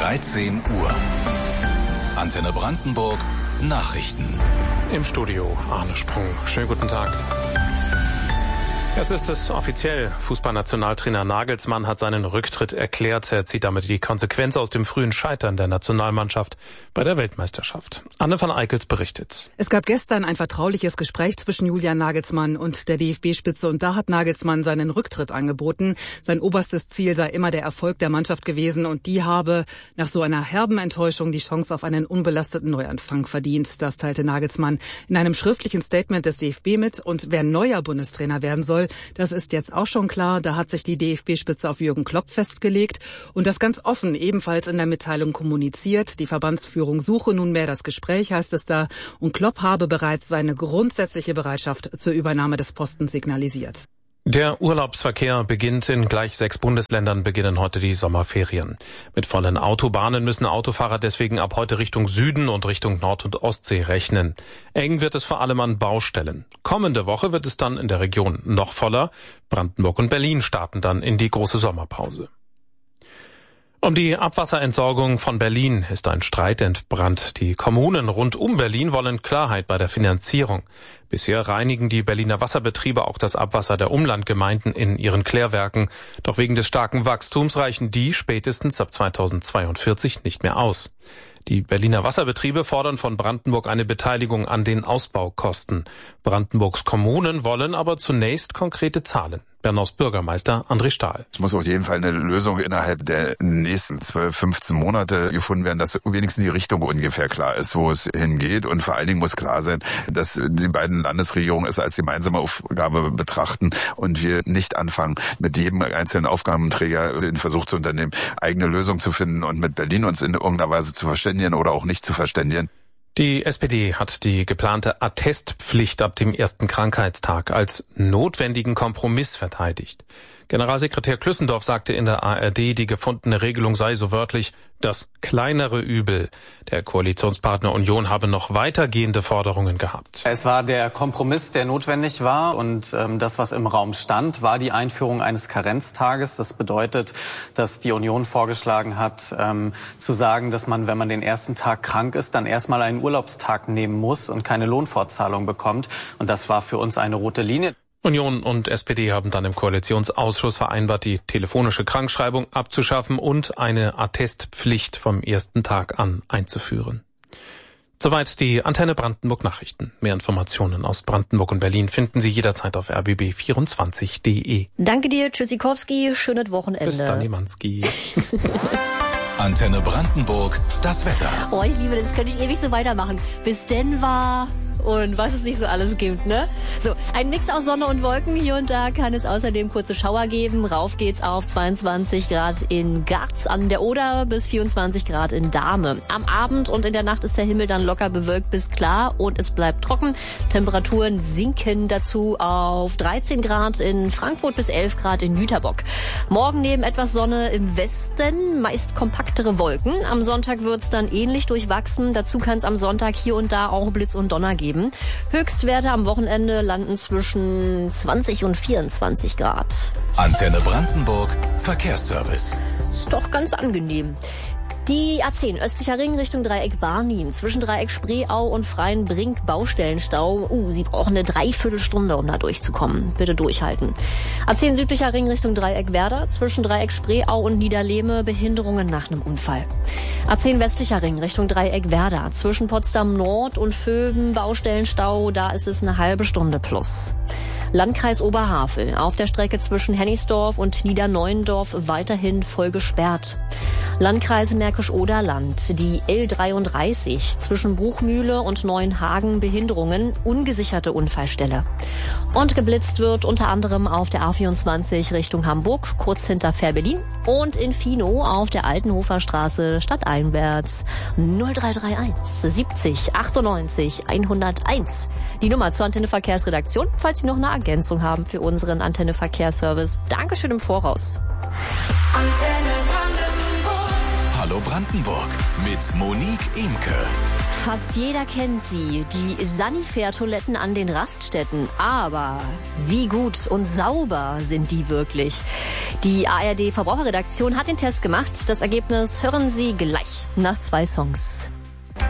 13 Uhr. Antenne Brandenburg Nachrichten. Im Studio Arne Sprung. Schönen guten Tag. Jetzt ist es offiziell. Fußballnationaltrainer Nagelsmann hat seinen Rücktritt erklärt. Er zieht damit die Konsequenz aus dem frühen Scheitern der Nationalmannschaft bei der Weltmeisterschaft. Anne van Eickels berichtet. Es gab gestern ein vertrauliches Gespräch zwischen Julian Nagelsmann und der DFB-Spitze und da hat Nagelsmann seinen Rücktritt angeboten. Sein oberstes Ziel sei immer der Erfolg der Mannschaft gewesen und die habe nach so einer herben Enttäuschung die Chance auf einen unbelasteten Neuanfang verdient. Das teilte Nagelsmann in einem schriftlichen Statement des DFB mit und wer neuer Bundestrainer werden soll, das ist jetzt auch schon klar. Da hat sich die DFB-Spitze auf Jürgen Klopp festgelegt und das ganz offen ebenfalls in der Mitteilung kommuniziert. Die Verbandsführung suche nunmehr das Gespräch, heißt es da. Und Klopp habe bereits seine grundsätzliche Bereitschaft zur Übernahme des Postens signalisiert. Der Urlaubsverkehr beginnt. In gleich 6 Bundesländern beginnen heute die Sommerferien. Mit vollen Autobahnen müssen Autofahrer deswegen ab heute Richtung Süden und Richtung Nord- und Ostsee rechnen. Eng wird es vor allem an Baustellen. Kommende Woche wird es dann in der Region noch voller. Brandenburg und Berlin starten dann in die große Sommerpause. Um die Abwasserentsorgung von Berlin ist ein Streit entbrannt. Die Kommunen rund um Berlin wollen Klarheit bei der Finanzierung. Bisher reinigen die Berliner Wasserbetriebe auch das Abwasser der Umlandgemeinden in ihren Klärwerken. Doch wegen des starken Wachstums reichen die spätestens ab 2042 nicht mehr aus. Die Berliner Wasserbetriebe fordern von Brandenburg eine Beteiligung an den Ausbaukosten. Brandenburgs Kommunen wollen aber zunächst konkrete Zahlen. Bernaus Bürgermeister André Stahl. Es muss auf jeden Fall eine Lösung innerhalb der nächsten 12, 15 Monate gefunden werden, dass wenigstens die Richtung ungefähr klar ist, wo es hingeht. Und vor allen Dingen muss klar sein, dass die beiden Landesregierungen es als gemeinsame Aufgabe betrachten und wir nicht anfangen, mit jedem einzelnen Aufgabenträger den Versuch zu unternehmen, eigene Lösungen zu finden und mit Berlin uns in irgendeiner Weise zu verständigen oder auch nicht zu verständigen. Die SPD hat die geplante Attestpflicht ab dem ersten Krankheitstag als notwendigen Kompromiss verteidigt. Generalsekretär Klüssendorf sagte in der ARD, die gefundene Regelung sei so wörtlich das kleinere Übel. Der Koalitionspartner Union habe noch weitergehende Forderungen gehabt. Es war der Kompromiss, der notwendig war und das, was im Raum stand, war die Einführung eines Karenztages. Das bedeutet, dass die Union vorgeschlagen hat, zu sagen, dass man, wenn man den ersten Tag krank ist, dann erstmal einen Urlaubstag nehmen muss und keine Lohnfortzahlung bekommt. Und das war für uns eine rote Linie. Union und SPD haben dann im Koalitionsausschuss vereinbart, die telefonische Krankschreibung abzuschaffen und eine Attestpflicht vom ersten Tag an einzuführen. Soweit die Antenne Brandenburg Nachrichten. Mehr Informationen aus Brandenburg und Berlin finden Sie jederzeit auf rbb24.de. Danke dir, Tschüssikowski. Schönes Wochenende. Bis dann, Niemanski. Antenne Brandenburg, das Wetter. Oh, ich liebe das. Könnte ich ewig so weitermachen. Bis Denver und was es nicht so alles gibt, ne? So, ein Mix aus Sonne und Wolken. Hier und da kann es außerdem kurze Schauer geben. Rauf geht's auf 22 Grad in Garz an der Oder bis 24 Grad in Dahme. Am Abend und in der Nacht ist der Himmel dann locker bewölkt bis klar und es bleibt trocken. Temperaturen sinken dazu auf 13 Grad in Frankfurt bis 11 Grad in Jüterbock. Morgen neben etwas Sonne im Westen, meist kompaktere Wolken. Am Sonntag wird's dann ähnlich durchwachsen. Dazu kann es am Sonntag hier und da auch Blitz und Donner geben. Höchstwerte am Wochenende landen zwischen 20 und 24 Grad. Antenne Brandenburg Verkehrsservice. Ist doch ganz angenehm. Die A10 östlicher Ring Richtung Dreieck Barnim. Zwischen Dreieck Spreeau und Freienbrink Baustellenstau. Sie brauchen eine Dreiviertelstunde, um da durchzukommen. Bitte durchhalten. A10 südlicher Ring Richtung Dreieck Werder. Zwischen Dreieck Spreeau und Niederlehme Behinderungen nach einem Unfall. A10 westlicher Ring Richtung Dreieck Werder. Zwischen Potsdam Nord und Vöben Baustellenstau. Da ist es eine halbe Stunde plus. Landkreis Oberhavel. Auf der Strecke zwischen Hennigsdorf und Niederneuendorf weiterhin voll gesperrt. Landkreis Märkisch-Oderland. Die L33 zwischen Buchmühle und Neuenhagen Behinderungen. Ungesicherte Unfallstelle. Und geblitzt wird unter anderem auf der A24 Richtung Hamburg, kurz hinter Fährberlin. Und in Fino auf der Altenhofer Straße stadteinwärts 0331 70 98 101. Die Nummer zur Antenne Verkehrsredaktion, falls Sie noch eine Ergänzung haben für unseren Antenne Verkehrsservice. Dankeschön im Voraus. Hallo Brandenburg mit Monique Imke. Fast jeder kennt sie, die Sanifair-Toiletten an den Raststätten. Aber wie gut und sauber sind die wirklich? Die ARD-Verbraucherredaktion hat den Test gemacht. Das Ergebnis hören Sie gleich nach 2 Songs.